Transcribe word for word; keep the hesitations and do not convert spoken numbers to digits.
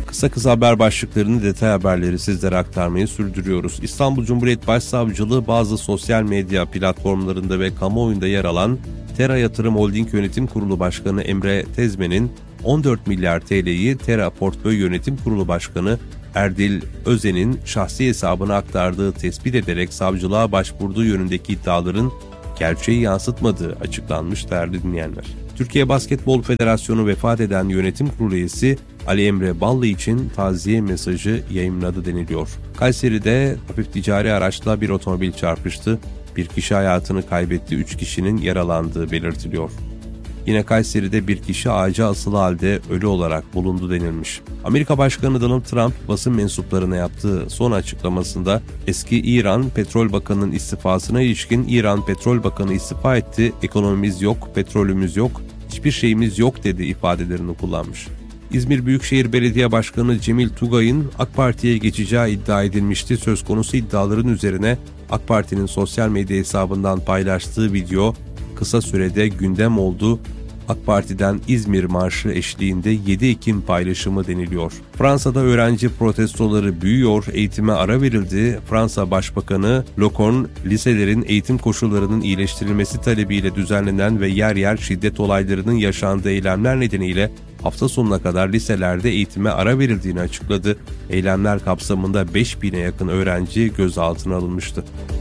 Kısa kısa haber başlıklarını, detay haberleri sizlere aktarmayı sürdürüyoruz. İstanbul Cumhuriyet Başsavcılığı bazı sosyal medya platformlarında ve kamuoyunda yer alan Tera Yatırım Holding Yönetim Kurulu Başkanı Emre Tezmen'in on dört milyar T L'yi Tera Portföy Yönetim Kurulu Başkanı Erdil Özen'in şahsi hesabına aktardığı tespit ederek savcılığa başvurduğu yönündeki iddiaların gerçeği yansıtmadığı açıklanmış değerli dinleyenler. Türkiye Basketbol Federasyonu vefat eden yönetim kurulu üyesi Ali Emre Ballı için taziye mesajı yayımladı deniliyor. Kayseri'de hafif ticari araçla bir otomobil çarpıştı. Bir kişi hayatını kaybetti, üç kişinin yaralandığı belirtiliyor. Yine Kayseri'de bir kişi ağaca asılı halde ölü olarak bulundu denilmiş. Amerika Başkanı Donald Trump basın mensuplarına yaptığı son açıklamasında eski İran Petrol Bakanı'nın istifasına ilişkin "İran Petrol Bakanı istifa etti, ekonomimiz yok, petrolümüz yok, hiçbir şeyimiz yok" dedi ifadelerini kullanmış. İzmir Büyükşehir Belediye Başkanı Cemil Tugay'ın AK Parti'ye geçeceği iddia edilmişti. Söz konusu iddiaların üzerine AK Parti'nin sosyal medya hesabından paylaştığı video kısa sürede gündem oldu. AK Parti'den İzmir Marşı eşliğinde yedi Ekim paylaşımı deniliyor. Fransa'da öğrenci protestoları büyüyor, eğitime ara verildi. Fransa Başbakanı Lecornu, liselerin eğitim koşullarının iyileştirilmesi talebiyle düzenlenen ve yer yer şiddet olaylarının yaşandığı eylemler nedeniyle hafta sonuna kadar liselerde eğitime ara verildiğini açıkladı. Eylemler kapsamında beş bine yakın öğrenci gözaltına alınmıştı.